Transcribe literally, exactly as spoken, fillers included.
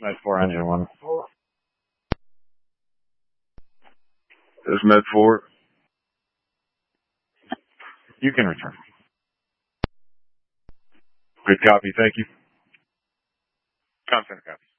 Med four engine one. This is Med four. You can return. Good copy, thank you. Constant copy.